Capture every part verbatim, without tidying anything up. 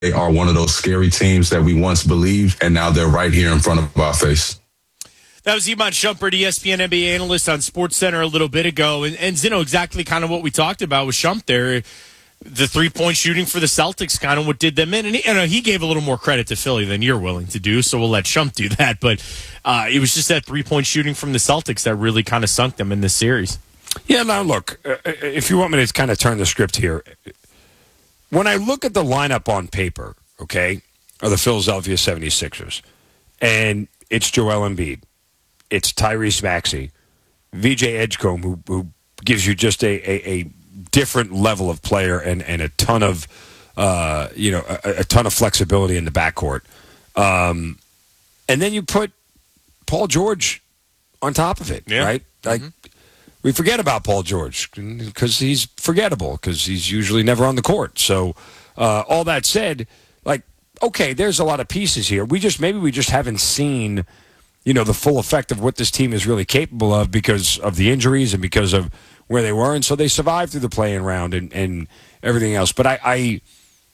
They are one of those scary teams that we once believed, and now they're right here in front of our face. That was Iman Shumpert, E S P N N B A analyst on SportsCenter a little bit ago. And, and Zeno, exactly kind of what we talked about with Shump there. The three-point shooting for the Celtics, kind of what did them in. And he, you know, he gave a little more credit to Philly than you're willing to do, so we'll let Shump do that. But uh, it was just that three-point shooting from the Celtics that really kind of sunk them in this series. Yeah, now look, uh, if you want me to kind of turn the script here, when I look at the lineup on paper, okay, of the Philadelphia seventy-sixers, and it's Joel Embiid, it's Tyrese Maxey, V J Edgecombe, who, who gives you just a, a, a different level of player and, and a ton of, uh, you know, a, a ton of flexibility in the backcourt. Um, and then you put Paul George on top of it, yeah. right? Like, mm-hmm. We forget about Paul George because he's forgettable because he's usually never on the court. So uh, all that said, like, okay, there's a lot of pieces here. We just maybe we just haven't seen, you know, the full effect of what this team is really capable of because of the injuries and because of where they were, and so they survived through the play-in round and, and everything else. But I, I,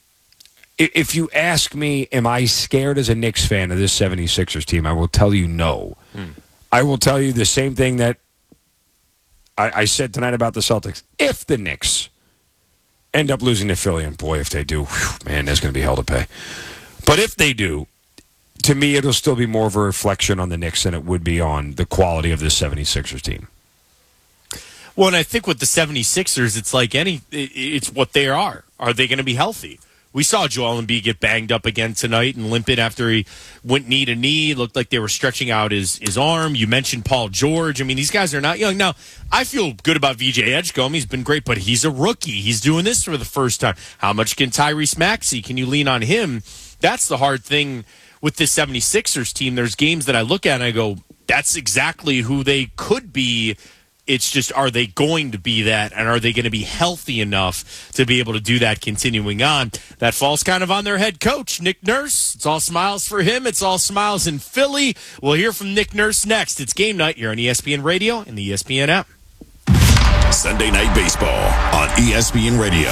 if you ask me, am I scared as a Knicks fan of this seventy-sixers team? I will tell you no. Hmm. I will tell you the same thing that I, I said tonight about the Celtics. If the Knicks end up losing to Philly, and boy, if they do, whew, man, there's going to be hell to pay. But if they do, to me, it'll still be more of a reflection on the Knicks than it would be on the quality of this seventy-sixers team. Well, and I think with the seventy-sixers, it's like any, it's what they are. Are they going to be healthy? We saw Joel Embiid get banged up again tonight and limp in after he went knee to knee. It looked like they were stretching out his, his arm. You mentioned Paul George. I mean, these guys are not young. Now, I feel good about V J Edgecombe. He's been great, but he's a rookie. He's doing this for the first time. How much can Tyrese Maxey? Can you lean on him? That's the hard thing with this seventy-sixers team. There's games that I look at and I go, that's exactly who they could be. It's just, are they going to be that, and are they going to be healthy enough to be able to do that continuing on? That falls kind of on their head coach, Nick Nurse. It's all smiles for him. It's all smiles in Philly. We'll hear from Nick Nurse next. It's Game Night here on E S P N Radio and the E S P N app. Sunday Night Baseball on E S P N Radio.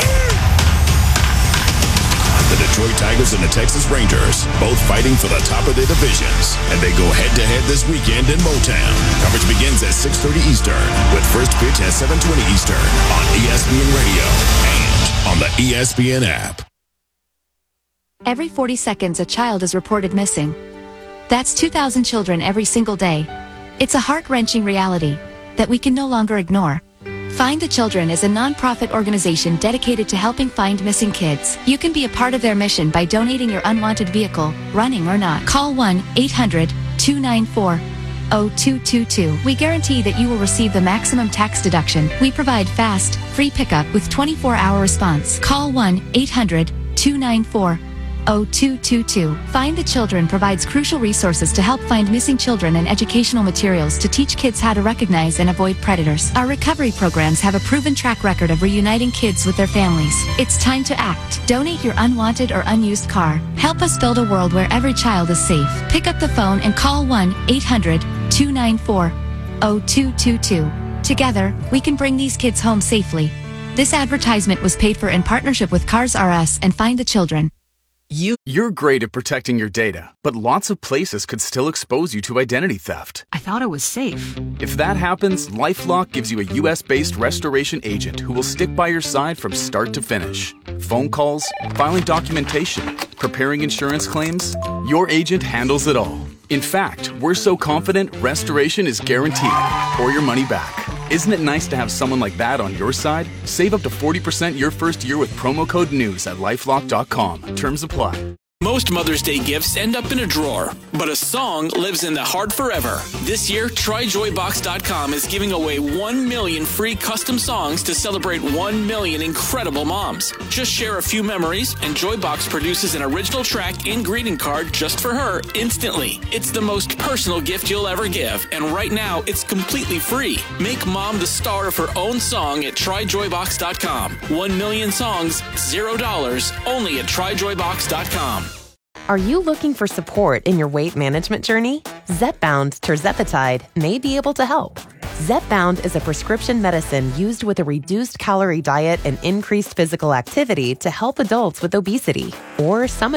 The Detroit Tigers and the Texas Rangers, both fighting for the top of their divisions. And they go head-to-head this weekend in Motown. Coverage begins at six thirty Eastern, with first pitch at seven twenty Eastern on E S P N Radio and on the E S P N app. Every forty seconds, a child is reported missing. That's two thousand children every single day. It's a heart-wrenching reality that we can no longer ignore. Find the Children is a non-profit organization dedicated to helping find missing kids. You can be a part of their mission by donating your unwanted vehicle, running or not. Call one eight hundred two nine four oh two two two. We guarantee that you will receive the maximum tax deduction. We provide fast, free pickup with twenty-four hour response. Call one eight hundred two nine four oh two two two. Find the Children provides crucial resources to help find missing children and educational materials to teach kids how to recognize and avoid predators. Our recovery programs have a proven track record of reuniting kids with their families. It's time to act. Donate your unwanted or unused car. Help us build a world where every child is safe. Pick up the phone and call one eight hundred two nine four oh two two two. Together, we can bring these kids home safely. This advertisement was paid for in partnership with Cars R Us and Find the Children. You, you're great at protecting your data, but lots of places could still expose you to identity theft. I thought it was safe. If that happens, LifeLock gives you a U S based restoration agent who will stick by your side from start to finish. Phone calls, filing documentation, preparing insurance claims, your agent handles it all. In fact, we're so confident restoration is guaranteed or your money back. Isn't it nice to have someone like that on your side? Save up to forty percent your first year with promo code NEWS at lifelock dot com. Terms apply. Most Mother's Day gifts end up in a drawer, but a song lives in the heart forever. This year, Try Joy Box dot com is giving away one million free custom songs to celebrate one million incredible moms. Just share a few memories, and Joybox produces an original track and greeting card just for her instantly. It's the most personal gift you'll ever give, and right now, it's completely free. Make mom the star of her own song at Try Joy Box dot com. One million songs, zero dollars, only at Try Joy Box dot com. Are you looking for support in your weight management journey? Zepbound tirzepatide may be able to help. Zepbound is a prescription medicine used with a reduced calorie diet and increased physical activity to help adults with obesity, or some